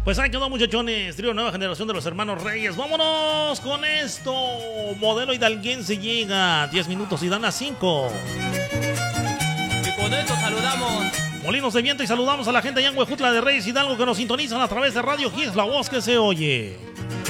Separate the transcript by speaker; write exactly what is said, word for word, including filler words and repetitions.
Speaker 1: Pues ahí quedó, muchachones. Trío Nueva Generación de los Hermanos Reyes. Vámonos con esto. Modelo hidalguense llega. diez minutos y dan a cinco.
Speaker 2: Y con esto saludamos.
Speaker 1: Molinos de Viento y saludamos a la gente allá en Huejutla de Reyes Hidalgo que nos sintonizan a través de Radio Hits, la voz que se oye.